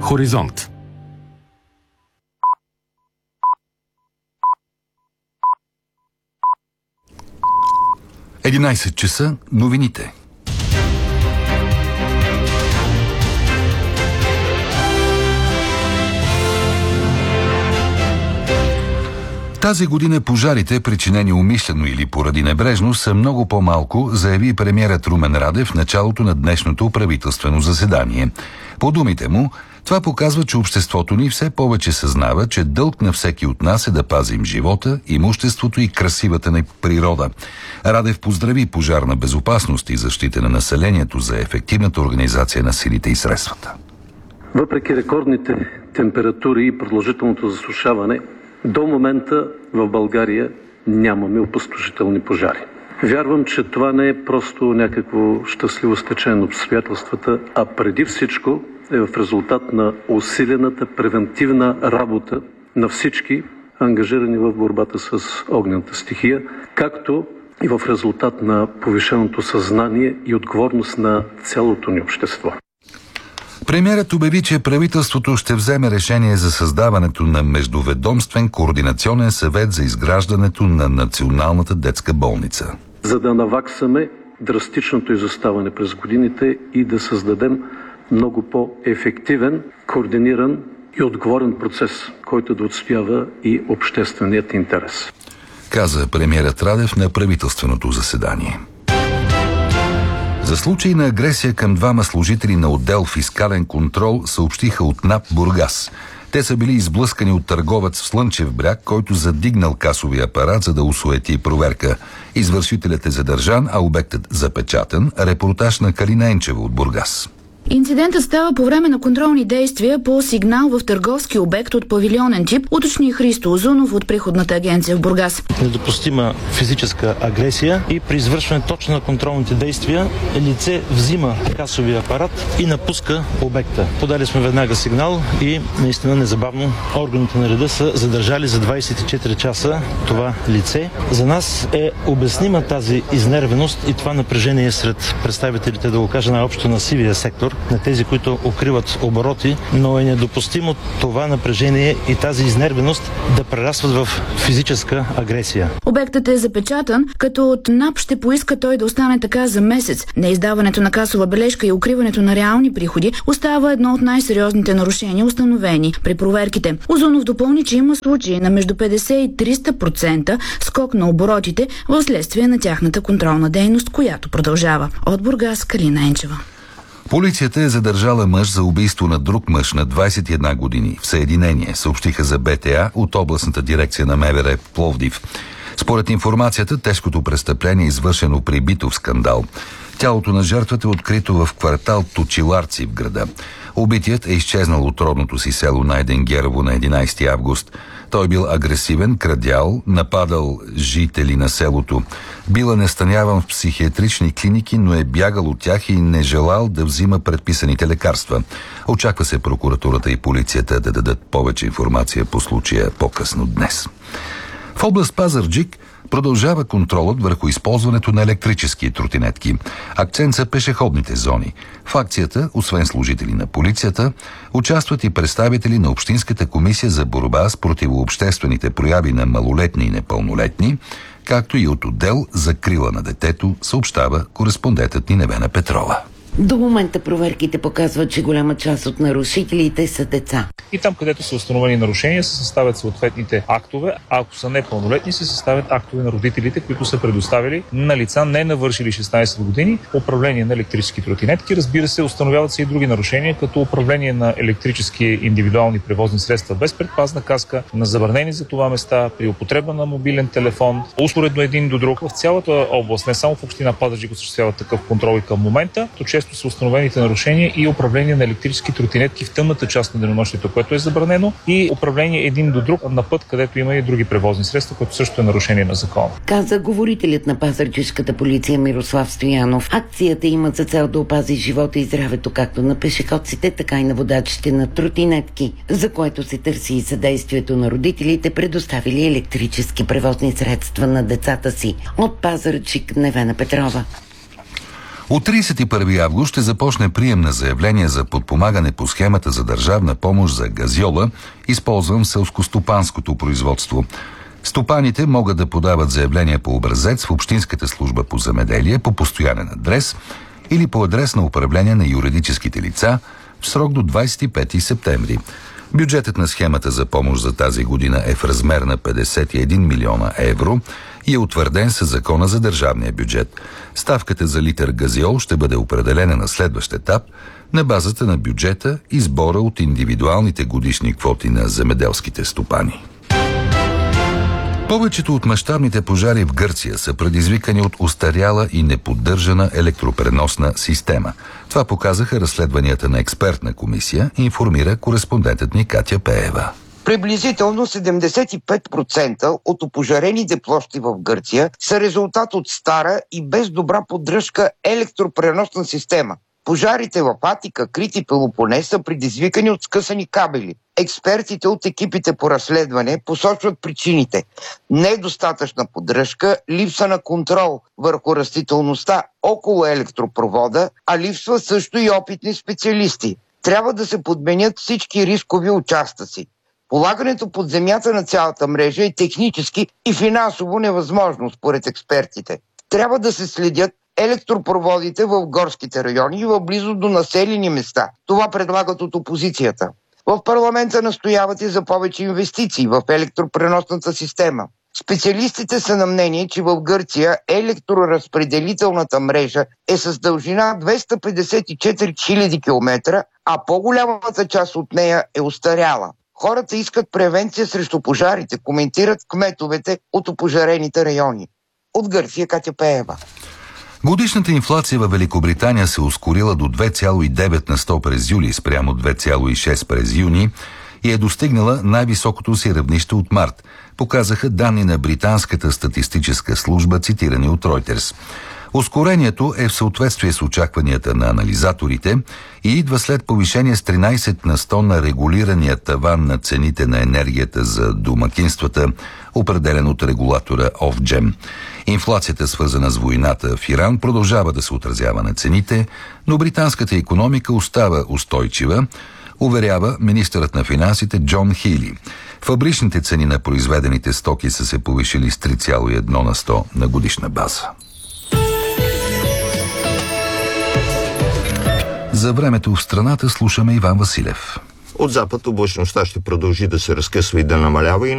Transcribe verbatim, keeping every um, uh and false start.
Хоризонт. единайсет часа, новините. Тази година пожарите, причинени умишлено или поради небрежност, са много по-малко, заяви премиерът Румен Радев в началото на днешното правителствено заседание. По думите му, това показва, че обществото ни все повече съзнава, че дълг на всеки от нас е да пазим живота, имуществото и красивата ни природа. Радев поздрави пожарна безопасност и защита на населението за ефективната организация на силите и средствата. Въпреки рекордните температури и продължителното засушаване, до момента в България нямаме опустошителни пожари. Вярвам, че това не е просто някакво щастливо стечение на обстоятелствата, а преди всичко е в резултат на усилената превентивна работа на всички, ангажирани в борбата с огнената стихия, както и в резултат на повишеното съзнание и отговорност на цялото ни общество. Премиерът обяви, че правителството ще вземе решение за създаването на междуведомствен координационен съвет за изграждането на Националната детска болница. За да наваксаме драстичното изоставане през годините и да създадем много по-ефективен, координиран и отговорен процес, който да отстоява и общественият интерес. Каза премиерът Радев на правителственото заседание. За случай на агресия към двама служители на отдел фискален контрол съобщиха от НАП Бургас. Те са били изблъскани от търговец в Слънчев бряг, който задигнал касовия апарат, за да осуети проверка. Извършителят е задържан, а обектът запечатан. Репортаж на Калина Енчева от Бургас. Инцидентът става по време на контролни действия по сигнал в търговски обект от павилионен тип, уточни Христо Озунов от приходната агенция в Бургас. Недопустима физическа агресия и при извършване точно на контролните действия лице взима касовия апарат и напуска обекта. Подали сме веднага сигнал и наистина незабавно органите на реда са задържали за двайсет и четири часа това лице. За нас е обяснима тази изнервеност и това напрежение сред представителите, да го кажа най-общо, на сивия сектор, на тези, които укриват обороти, но е недопустимо това напрежение и тази изнервеност да прерастват в физическа агресия. Обектът е запечатан, като от НАП ще поиска той да остане така за месец. Неиздаването на касова бележка и укриването на реални приходи остава едно от най-сериозните нарушения, установени при проверките. Озунов допълни, че има случаи на между петдесет и триста процента скок на оборотите в следствие на тяхната контролна дейност, която продължава. От Бургас, Калина Енчева. Полицията е задържала мъж за убийство на друг мъж на двайсет и една години в Съединение, съобщиха за БТА от областната дирекция на МВР в Пловдив. Според информацията, тежкото престъпление е извършено при битов скандал. Тялото на жертвата е открито в квартал Точиларци в града. Убитият е изчезнал от родното си село Найденгерово на единайсети август. Той бил агресивен, крадял, нападал жители на селото. Бил е настаняван в психиатрични клиники, но е бягал от тях и не желал да взима предписаните лекарства. Очаква се прокуратурата и полицията да дадат повече информация по случая по-късно днес. В област Пазарджик продължава контролът върху използването на електрически тротинетки. Акцент са пешеходните зони. В акцията, освен служители на полицията, участват и представители на Общинската комисия за борба с противообществените прояви на малолетни и непълнолетни, както и от отдел Закрила на детето, съобщава кореспондентът ни Невена Петрова. До момента проверките показват, че голяма част от нарушителите са деца. И там, където са установени нарушения, се съставят съответните актове. А ако са непълнолетни, се съставят актове на родителите, които са предоставили на лица не навършили шестнайсет години управление на електрически тротинетки. Разбира се, установяват се и други нарушения, като управление на електрически индивидуални превозни средства без предпазна каска, на забранени за това места, при употреба на мобилен телефон, успоредно един до друг. В цялата област, не само в община Пазарджик, осъществява такъв контрол и към момента, то често са установените нарушения и управление на електрически тротинетки в тъмната част на денонощието, което е забранено, и управление един до друг на път, където има и други превозни средства, което също е нарушение на закона. Каза говорителят на пазарджишката полиция Мирослав Стоянов. Акцията има за цел да опази живота и здравето както на пешеходците, така и на водачите на тротинетки, за което се търси и съдействието на родителите, предоставили електрически превозни средства на децата си. От Пазарджик, Невена Петрова. От тридесет и първи август ще започне прием на заявление за подпомагане по схемата за държавна помощ за газьола, използван в селскостопанското производство. Стопаните могат да подават заявление по образец в Общинската служба по земеделие по постоянен адрес или по адрес на управление на юридическите лица в срок до двадесет и пети септември. Бюджетът на схемата за помощ за тази година е в размер на петдесет и един милиона евро и е утвърден със Закона за държавния бюджет. Ставката за литър газиол ще бъде определена на следващ етап на базата на бюджета и сбора от индивидуалните годишни квоти на земеделските стопани. Повечето от мащабните пожари в Гърция са предизвикани от устаряла и неподдържана електропреносна система. Това показаха разследванията на експертна комисия, информира кореспондентът ни Катя Пеева. Приблизително седемдесет и пет процента от опожарените площи в Гърция са резултат от стара и без добра поддръжка електропреносна система. Пожарите в Атика, Крит и Пелопонес са предизвикани от скъсани кабели. Експертите от екипите по разследване посочват причините: недостатъчна поддръжка, липса на контрол върху растителността около електропровода, а липсва също и опитни специалисти. Трябва да се подменят всички рискови участъци. Полагането под земята на цялата мрежа е технически и финансово невъзможно, според експертите. Трябва да се следят електропроводите в горските райони и в близо до населени места. Това предлагат от опозицията. В парламента настояват и за повече инвестиции в електропреносната система. Специалистите са на мнение, че в Гърция електроразпределителната мрежа е с дължина двеста петдесет и четири хиляди километра, а по-голямата част от нея е устаряла. Хората искат превенция срещу пожарите, коментират кметовете от опожарените райони. От Гърция, Катя Пеева. Годишната инфлация във Великобритания се ускорила до две цяло и девет на сто през юли спрямо две цяло и шест през юни и е достигнала най-високото си равнище от март, показаха данни на британската статистическа служба, цитирани от Reuters. Ускорението е в съответствие с очакванията на анализаторите и идва след повишение с тринадесет на сто на регулирания таван на цените на енергията за домакинствата, определен от регулатора Ofgem. Инфлацията, свързана с войната в Иран, продължава да се отразява на цените, но британската икономика остава устойчива, уверява министърът на финансите Джон Хили. Фабричните цени на произведените стоки са се повишили с три цяло и едно на сто на годишна база. За времето в страната слушаме Иван Василев. От запад облачността ще продължи да се разкъсва и да намалява и